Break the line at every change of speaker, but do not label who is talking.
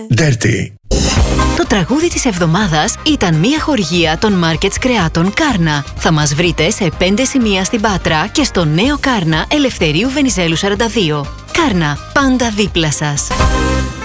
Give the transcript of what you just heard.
Dirty.
Το τραγούδι της εβδομάδας ήταν μια χορηγία των Markets Κρεάτων Κάρνα. Θα μας βρείτε σε 5 σημεία στην Πάτρα και στο νέο Κάρνα Ελευθερίου Βενιζέλου 42. Κάρνα, πάντα δίπλα σας.